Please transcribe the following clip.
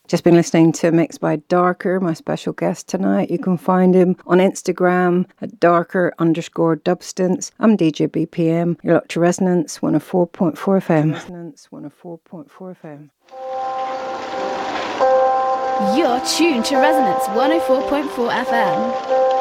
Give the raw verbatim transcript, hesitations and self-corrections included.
Just been listening to a mix by Darker, my special guest tonight. You can find him on Instagram at darker underscore dubstints. I'm D J B P M. You're up to Resonance one oh four point four F M. Resonance one oh four point four F M. You're tuned to Resonance one oh four point four F M.